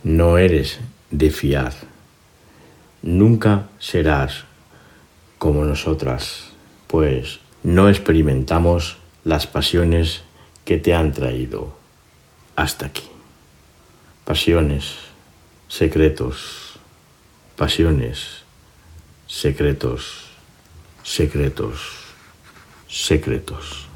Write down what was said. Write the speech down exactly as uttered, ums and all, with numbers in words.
No eres de fiar. Nunca serás como nosotras, pues no experimentamos las pasiones que te han traído hasta aquí. Pasiones, secretos, pasiones, secretos, secretos, secretos.